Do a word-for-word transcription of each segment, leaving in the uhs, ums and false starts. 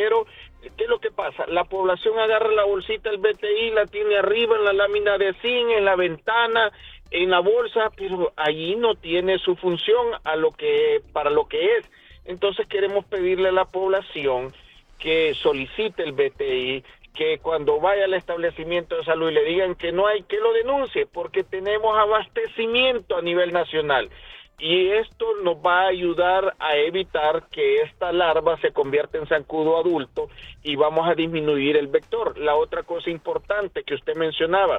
pero ¿qué es lo que pasa? La población agarra la bolsita del B T I, la tiene arriba en la lámina de zinc, en la ventana, en la bolsa, pero allí no tiene su función a lo que para lo que es. Entonces queremos pedirle a la población que solicite el B T I, que cuando vaya al establecimiento de salud y le digan que no hay, que lo denuncie, porque tenemos abastecimiento a nivel nacional. Y esto nos va a ayudar a evitar que esta larva se convierta en zancudo adulto y vamos a disminuir el vector. La otra cosa importante que usted mencionaba,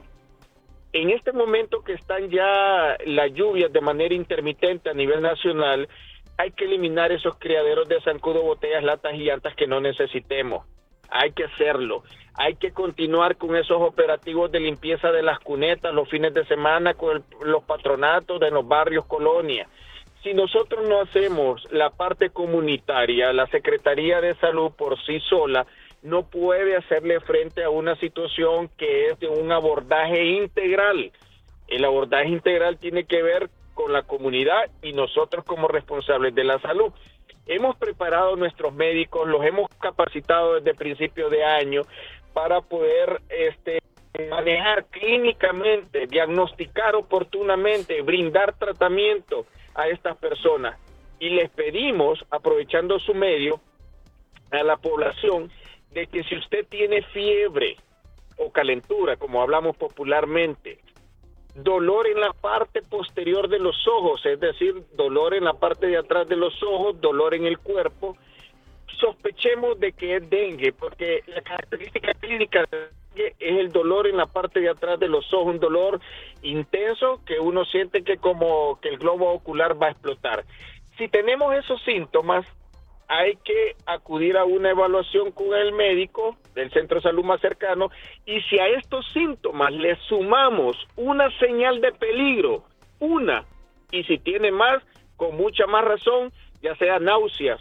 en este momento que están ya las lluvias de manera intermitente a nivel nacional, hay que eliminar esos criaderos de zancudo, botellas, latas y llantas que no necesitemos. Hay que hacerlo. Hay que continuar con esos operativos de limpieza de las cunetas los fines de semana con el, los patronatos de los barrios, colonias. Si nosotros no hacemos la parte comunitaria, la Secretaría de Salud por sí sola no puede hacerle frente a una situación que es de un abordaje integral. El abordaje integral tiene que ver con la comunidad y nosotros como responsables de la salud. Hemos preparado a nuestros médicos, los hemos capacitado desde principio de año para poder este, manejar clínicamente, diagnosticar oportunamente, brindar tratamiento a estas personas. Y les pedimos, aprovechando su medio, a la población, de que si usted tiene fiebre o calentura, como hablamos popularmente, dolor en la parte posterior de los ojos, es decir, dolor en la parte de atrás de los ojos, dolor en el cuerpo, sospechemos de que es dengue, porque la característica clínica de dengue es el dolor en la parte de atrás de los ojos, un dolor intenso que uno siente que como que el globo ocular va a explotar. Si tenemos esos síntomas, hay que acudir a una evaluación con el médico del centro de salud más cercano, y si a estos síntomas le sumamos una señal de peligro, una, y si tiene más, con mucha más razón, ya sea náuseas,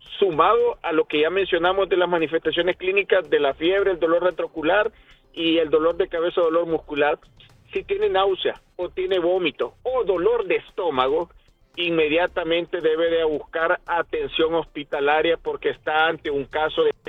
sumado a lo que ya mencionamos de las manifestaciones clínicas de la fiebre, el dolor retroocular y el dolor de cabeza, dolor muscular, si tiene náusea o tiene vómito o dolor de estómago, inmediatamente debe de buscar atención hospitalaria porque está ante un caso de...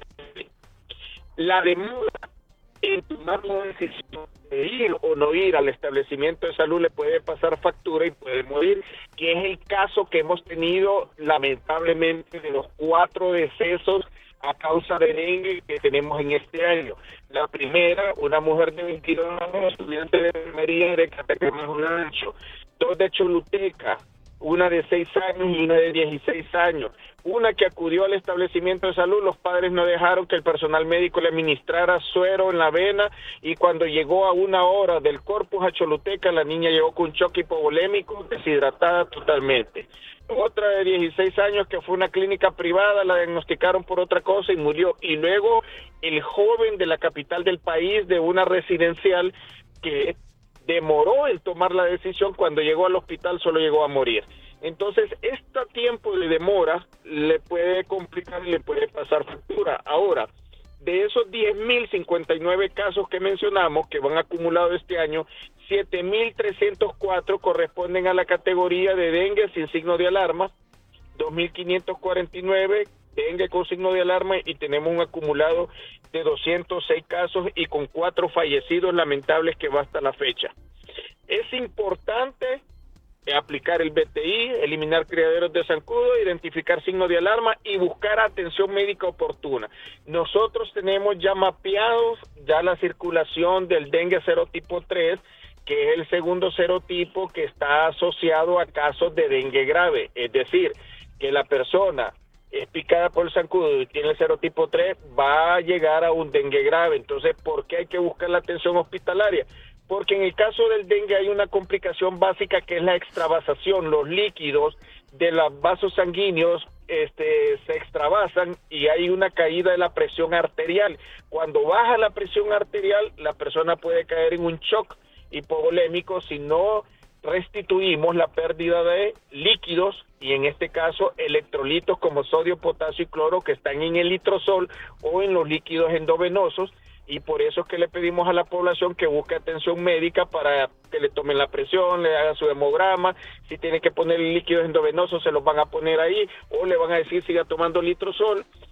La demora en tomar la decisión de ir o no ir al establecimiento de salud le puede pasar factura y puede morir, que es el caso que hemos tenido lamentablemente de los cuatro decesos a causa de dengue que tenemos en este año. La primera, una mujer de veintidós años, estudiante de enfermería de Catacamajulancho, dos de Choluteca, una de seis años y una de dieciséis años. Una que acudió al establecimiento de salud, los padres no dejaron que el personal médico le administrara suero en la vena y cuando llegó a una hora del Corpus a Choluteca, la niña llegó con choque hipovolémico, deshidratada totalmente. Otra de dieciséis años que fue una clínica privada, la diagnosticaron por otra cosa y murió. Y luego el joven de la capital del país, de una residencial, que demoró en tomar la decisión, cuando llegó al hospital solo llegó a morir. Entonces, este tiempo de demora le puede complicar y le puede pasar factura. Ahora, de esos diez mil cincuenta y nueve casos que mencionamos, que van acumulados este año, siete mil trescientos cuatro corresponden a la categoría de dengue sin signo de alarma, dos mil quinientos cuarenta y nueve dengue con signo de alarma y tenemos un acumulado de doscientos seis casos y con cuatro fallecidos lamentables que va hasta la fecha. Es importante aplicar el B T I, eliminar criaderos de zancudo, identificar signos de alarma y buscar atención médica oportuna. Nosotros tenemos ya mapeados ya la circulación del dengue serotipo tres, que es el segundo serotipo que está asociado a casos de dengue grave, es decir, que la persona es picada por el zancudo y tiene el serotipo tres, va a llegar a un dengue grave. Entonces, ¿por qué hay que buscar la atención hospitalaria? Porque en el caso del dengue hay una complicación básica que es la extravasación. Los líquidos de los vasos sanguíneos este, se extravasan y hay una caída de la presión arterial. Cuando baja la presión arterial, la persona puede caer en un shock hipovolémico si no restituimos la pérdida de líquidos y en este caso electrolitos como sodio, potasio y cloro que están en el litrosol o en los líquidos endovenosos, y por eso es que le pedimos a la población que busque atención médica para que le tomen la presión, le hagan su hemograma, si tiene que poner líquidos endovenosos se los van a poner ahí o le van a decir siga tomando litrosol